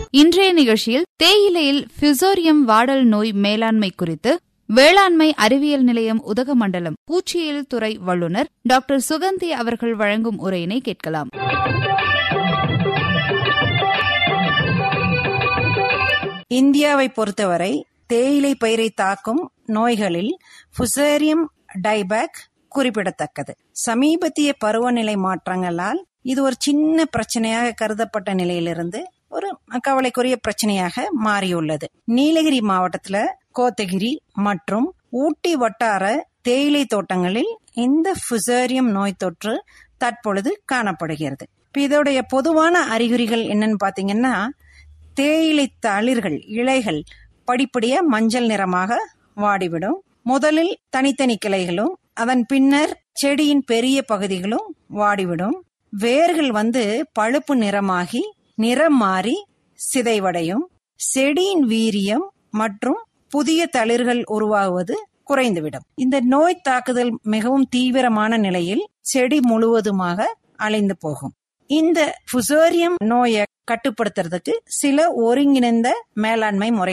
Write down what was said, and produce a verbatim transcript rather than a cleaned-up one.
இன்றைய நிகழ்ச்சியில் தேயிலையில் ஃபியூசோரியம் வாடல் நோய் மேலாண்மை குறித்து வேளாண்மை அறிவியல் நிலையம் உதகமண்டலம் பூச்சியியல் துறை வல்லுநர் டாக்டர் சுகந்தி அவர்கள் வழங்கும் உரையினை கேட்கலாம். இந்தியாவை பொறுத்தவரை தேயிலை பயிரை தாக்கும் நோய்களில் ஃபுசேரியம் டைபேக் குறிப்பிடத்தக்கது. சமீபத்திய பருவநிலை மாற்றங்களால் இது ஒரு சின்ன பிரச்சனையாக கருதப்பட்ட நிலையிலிருந்து ஒரு கவலைக்குரிய பிரச்சனையாக மாறியுள்ளது. நீலகிரி மாவட்டத்துல கோத்தகிரி மற்றும் ஊட்டி வட்டார தேயிலை தோட்டங்களில் இந்த ஃபுசேரியம் நோய் தொற்று தற்பொழுது காணப்படுகிறது. இதோடைய பொதுவான அறிகுறிகள் என்னன்னு பாத்தீங்கன்னா, தேயிலை தளிர்கள் இலைகள் படிப்படியா மஞ்சள் நிறமாக வாடிவிடும். முதலில் தனித்தனி கிளைகளும் அதன் பின்னர் செடியின் பெரிய பகுதிகளும் வாடிவிடும். வேர்கள் வந்து பழுப்பு நிறமாகி நிறம் மாறி சிதைவடையும். செடியின் வீரியம் மற்றும் புதிய தளிர்கள் உருவாகுவது குறைந்துவிடும். இந்த நோய் தாக்குதல் மிகவும் தீவிரமான நிலையில் செடி முழுவதுமாக அழிந்து போகும். இந்த ஃபுசேரியம் நோயை கட்டுப்படுத்துறதுக்கு சில ஒருங்கிணைந்த மேலாண்மை முறை